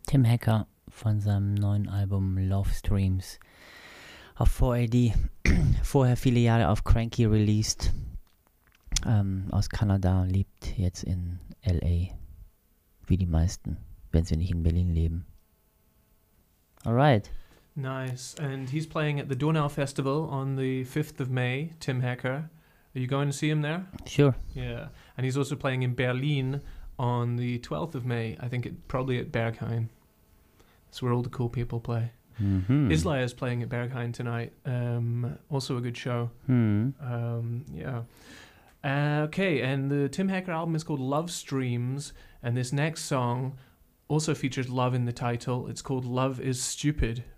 Tim Hacker von seinem neuen Album Love Streams auf 4AD. Vorher viele Jahre auf Cranky released. Aus Kanada, lebt jetzt in LA. Wie die meisten, wenn sie nicht in Berlin leben. Alright. Nice. And he's playing at the Donau Festival on the 5th of May, Tim Hacker. Are you going to see him there? Sure. Yeah. And he's also playing in Berlin on the 12th of May. I think probably at Berghain. That's where all the cool people play. Mm-hmm. Isla is playing at Berghain tonight. Also a good show. Yeah. Okay, and the Tim Hacker album is called Love Streams, and this next song also features love in the title. It's called Love is Stupid.